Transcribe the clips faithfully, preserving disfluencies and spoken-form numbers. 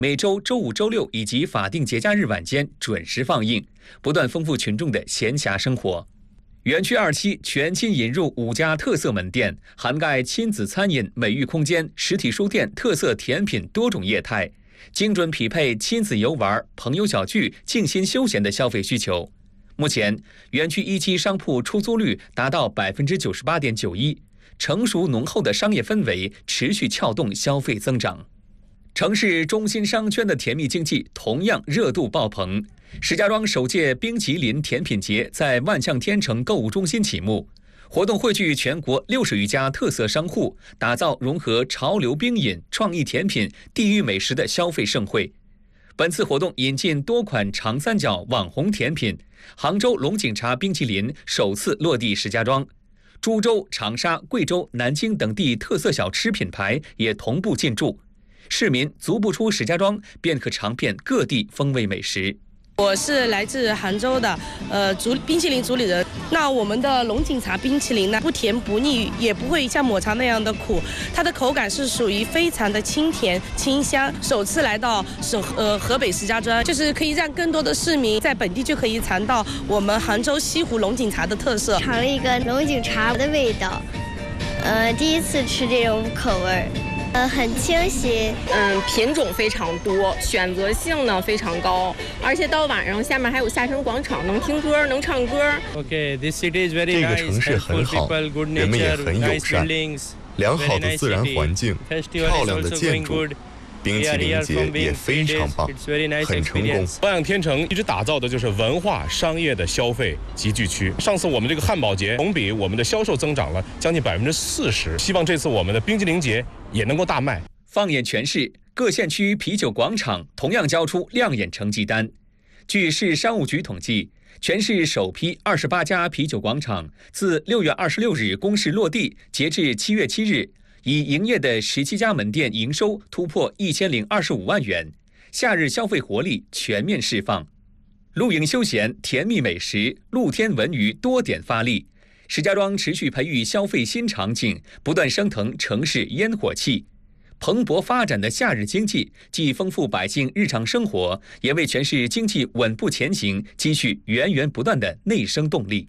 每周周五、周六以及法定节假日晚间准时放映，不断丰富群众的闲暇生活。园区二期全新引入五家特色门店，涵盖亲子餐饮、美育空间、实体书店、特色甜品多种业态，精准匹配亲子游玩、朋友小聚、静心休闲的消费需求。目前，园区一期商铺出租率达到百分之九十八点九一，成熟浓厚的商业氛围持续撬动消费增长。城市中心商圈的甜蜜经济同样热度爆棚。石家庄首届冰淇淋甜品节在万象天成购物中心启幕，活动汇聚全国六十余家特色商户，打造融合潮流冰饮、创意甜品、地域美食的消费盛会。本次活动引进多款长三角网红甜品，杭州龙井茶冰淇淋首次落地石家庄，株洲、长沙、贵州、南京等地特色小吃品牌也同步进驻。市民足不出石家庄，便可尝遍各地风味美食。 我是来自杭州的，呃，主冰淇淋主理人。那我们的龙井茶冰淇淋呢，不甜不腻，也不会像抹茶那样的苦，它的口感是属于非常的清甜清香。首次来到是呃河北石家庄，就是可以让更多的市民在本地就可以尝到我们杭州西湖龙井茶的特色。 尝了一个龙井茶的味道，呃，第一次吃这种口味。呃，很清新， 嗯，品种非常多，选择性呢非常高，而且到晚上下面还有下沉广场，能听歌，能唱歌。 Okay, this city is very nice. 这个城市很好，人们也很友善，良好的自然环境，漂亮的建筑。冰淇淋节也非常棒，很成功。 万象天成一直打造的就是文化商业的消费集聚区。上次我们这个汉堡节同比我们的销售增长了将近百分之四十，希望这次我们的冰淇淋节也能够大卖。 放眼全市，各县区啤酒广场同样交出亮眼成绩单。据市商务局统计，全市首批二十八家啤酒广场自六月二十六日公示落地，截至七月七日。已营业的十七家门店营收突破一千零二十五万元，夏日消费活力全面释放，露营休闲、甜蜜美食、露天文娱多点发力。石家庄持续培育消费新场景，不断升腾城市烟火气。蓬勃发展的夏日经济，既丰富百姓日常生活，也为全市经济稳步前行积蓄源源不断的内生动力。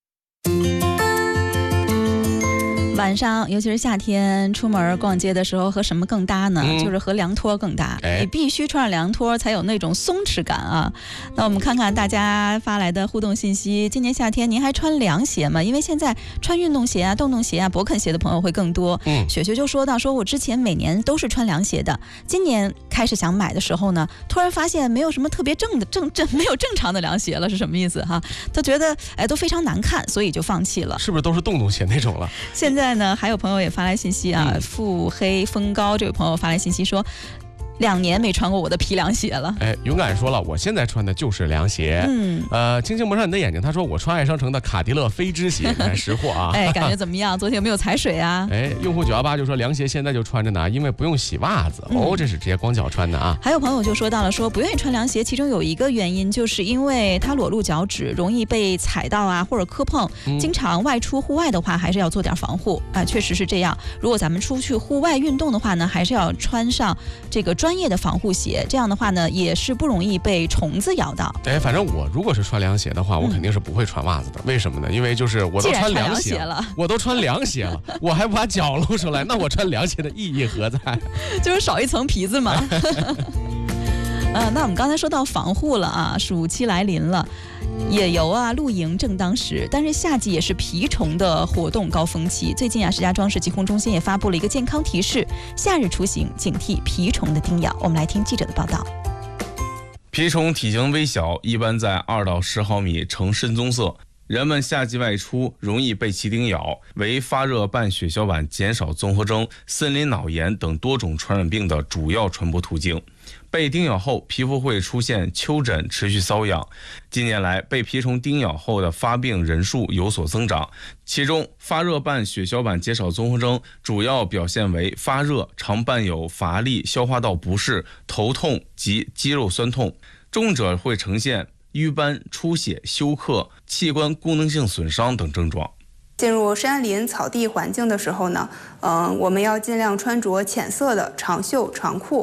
晚上尤其是夏天出门逛街的时候，和什么更搭呢？ 嗯、 就是和凉拖更搭、 哎、 你必须穿上凉拖才有那种松弛感啊。那我们看看大家发来的互动信息，今年夏天您还穿凉鞋吗？因为现在穿运动鞋啊、洞洞鞋啊、勃肯鞋的朋友会更多。 嗯， 雪雪就说到，说我之前每年都是穿凉鞋的，今年开始想买的时候呢，突然发现没有什么特别正的正正没有正常的凉鞋了，是什么意思哈？他觉得哎都非常难看，所以就放弃了。 是不是都是洞洞鞋那种了？ 现在呢，还有朋友也发来信息啊， 嗯、 腹黑风高这位朋友发来信息说，两年没穿过我的皮凉鞋了。 哎，勇敢说了，我现在穿的就是凉鞋。 嗯， 呃，轻轻蒙上你的眼睛，他说我穿爱商城的卡迪勒飞织鞋，看识货啊。 哎，感觉怎么样？昨天有没有踩水啊？ 哎，用户九幺八就说凉鞋现在就穿着呢，因为不用洗袜子。嗯、哦，这是直接光脚穿的啊。 还有朋友就说到了，说不愿意穿凉鞋，其中有一个原因就是因为它裸露脚趾，容易被踩到啊，或者磕碰。嗯、经常外出户外的话，还是要做点防护啊、呃，确实是这样。如果咱们出去户外运动的话呢，还是要穿上这个专业的防护鞋。这样的话呢，也是不容易被虫子咬到。 哎，反正我如果是穿凉鞋的话，我肯定是不会穿袜子的。嗯、为什么呢？因为就是我都穿凉鞋了，我都穿凉鞋了，我还不把脚露出来，那我穿凉鞋的意义何在？ 就是少一层皮子嘛。呃，那我们刚才说到防护了啊，暑期来临了。野游啊、露营正当时，但是夏季也是蜱虫的活动高峰期。最近啊，石家庄市疾控中心也发布了一个健康提示：夏日出行警惕蜱虫的叮咬。我们来听记者的报道。 蜱虫体型微小，一般在二到十毫米，呈深棕色。人们夏季外出容易被其叮咬，为发热伴血小板减少综合征、森林脑炎等多种传染病的主要传播途径。被叮咬后，皮肤会出现丘疹，持续瘙痒。近年来，被蜱虫叮咬后的发病人数有所增长，其中发热伴血小板减少综合征主要表现为发热，常伴有乏力、消化道不适、头痛及肌肉酸痛，重者会呈现瘀斑、出血、休克、器官功能性损伤等症状。 进入山林草地环境的时候呢，嗯、呃，我们要尽量穿着浅色的长袖长裤。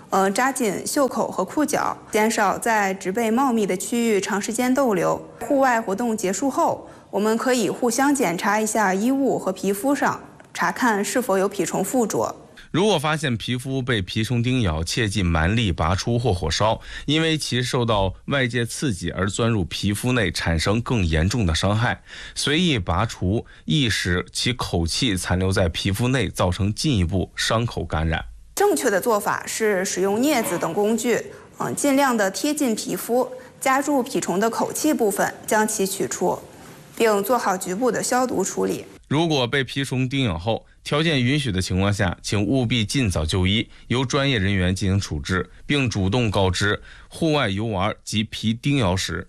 呃，扎紧袖口和裤脚，减少在植被茂密的区域长时间逗留。户外活动结束后，我们可以互相检查一下衣物和皮肤上，查看是否有蜱虫附着。 如果发现皮肤被蜱虫叮咬，切忌蛮力拔出或火烧，因为其受到外界刺激而钻入皮肤内，产生更严重的伤害。随意拔除易使其口气残留在皮肤内，造成进一步伤口感染。 正确的做法是使用镊子等工具，嗯，尽量的贴近皮肤，夹住蜱虫的口气部分，将其取出，并做好局部的消毒处理。 如果被蜱虫叮咬后，条件允许的情况下，请务必尽早就医，由专业人员进行处置，并主动告知户外游玩及蜱叮咬史。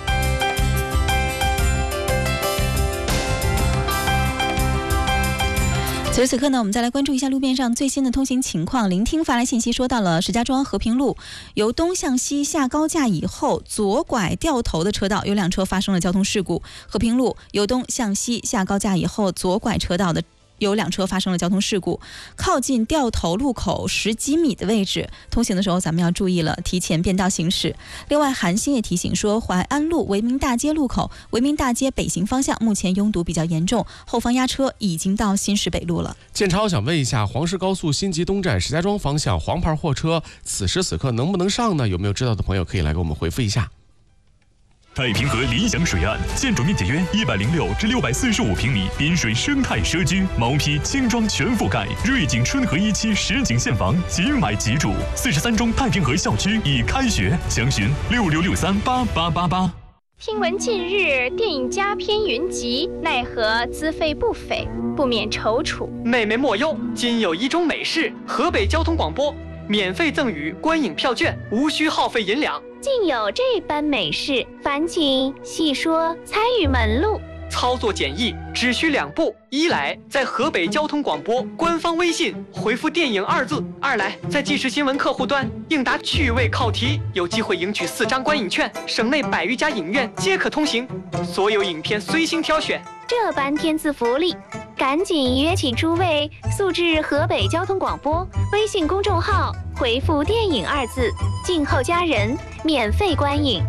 此时此刻呢，我们再来关注一下路面上最新的通行情况。聆听发来信息说到了石家庄和平路由东向西下高架以后左拐掉头的车道，有两车发生了交通事故。和平路由东向西下高架以后左拐车道的有两车发生了交通事故，靠近掉头路口十几米的位置，通行的时候咱们要注意了，提前变道行驶。另外韩星也提醒说，淮安路维明大街路口维明大街北行方向目前拥堵比较严重，后方压车已经到新市北路了。 建超想问一下，黄石高速新集东站石家庄方向黄牌货车此时此刻能不能上呢？有没有知道的朋友可以来给我们回复一下。 太平河理想水岸，建筑面积约一百零六至六百四十五平米，滨水生态社区，毛坯轻装全覆盖，瑞景春和一期实景现房，即买即住。四十三中太平河校区已开学，详询六六六三八八八八。 听闻近日电影佳片云集，奈何资费不菲，不免踌躇。 妹妹莫忧，今有一中美事，河北交通广播免费赠予观影票券，无需耗费银两。 竟有这般美事，烦请细说参与门路。 操作简易，只需两步：一来在河北交通广播官方微信回复电影二字；二来在即时新闻客户端应答趣味考题，有机会赢取四张观影券，省内百余家影院皆可通行，所有影片随心挑选。 这般天赐福利，赶紧约起诸位速至河北交通广播微信公众号，回复电影二字，静候家人，免费观影。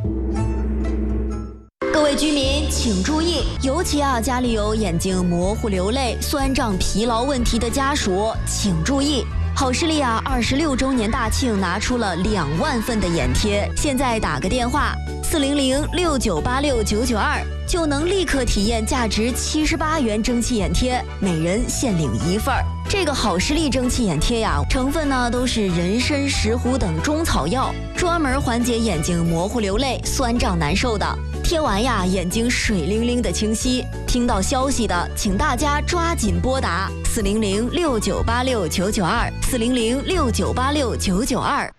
各位居民请注意，尤其啊家里有眼睛模糊、流泪、酸胀、疲劳问题的家属，请注意。好视力啊二十六周年大庆拿出了两万份的眼贴，现在打个电话四零零六九八六九九二，就能立刻体验价值七十八元蒸汽眼贴，每人限领一份儿。这个好视力蒸汽眼贴呀，成分呢都是人参、石斛等中草药，专门缓解眼睛模糊、流泪、酸胀难受的。贴完呀，眼睛水灵灵的清晰。听到消息的，请大家抓紧拨打四零零六九八六九九二，四零零六九八六九九二。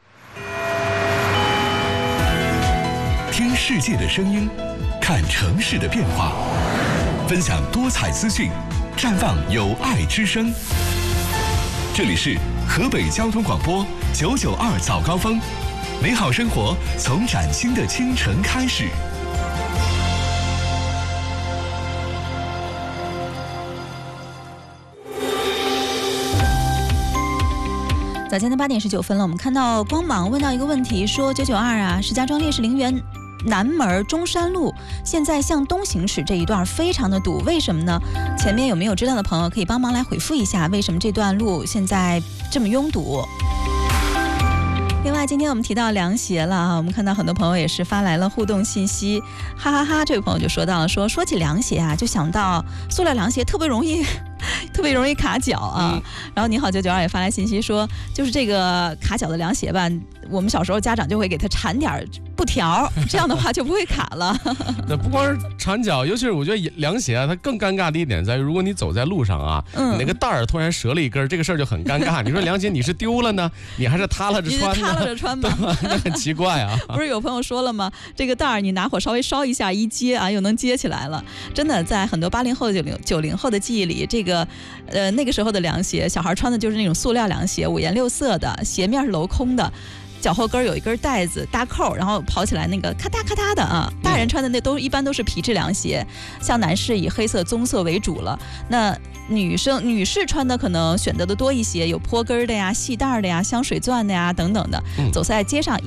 听世界的声音，看城市的变化，分享多彩资讯，绽放有爱之声。这里是河北交通广播九九二早高峰，美好生活从崭新的清晨开始。 早间的八点十九分了，我们看到光芒问到一个问题，说九九二啊，石家庄烈士陵园南门中山路现在向东行驶这一段非常的堵，为什么呢？前面有没有知道的朋友可以帮忙来回复一下，为什么这段路现在这么拥堵？另外，今天我们提到凉鞋了啊，我们看到很多朋友也是发来了互动信息，哈哈哈！这位朋友就说到了，说说起凉鞋啊，就想到塑料凉鞋特别容易。特别容易卡脚啊、嗯、然后你好九九二也发来信息说，就是这个卡脚的凉鞋吧，我们小时候家长就会给它缠点布条，这样的话就不会卡了。 那不光是缠脚，尤其是我觉得凉鞋啊，它更尴尬的一点在于，如果你走在路上啊，嗯、你那个带儿突然折了一根，这个事儿就很尴尬。你说凉鞋你是丢了呢，你还是塌了着穿呢？ 你是塌了着穿吧， 那很奇怪啊。 不是有朋友说了吗？这个带儿你拿火稍微烧一下，一接啊又能接起来了。真的，在很多八零后、九零九零后的记忆里，这个呃那个时候的凉鞋，小孩穿的就是那种塑料凉鞋，五颜六色的，鞋面是镂空的。脚后跟有一根带子搭扣，然后跑起来那个咔嗒咔嗒的啊，带人穿的那都一般都是皮质凉鞋，像男士以黑色、棕色为主了。那女生女士穿的可能选择的多一些，有坡跟的呀、细带的呀、香水钻的呀等等的。走在街上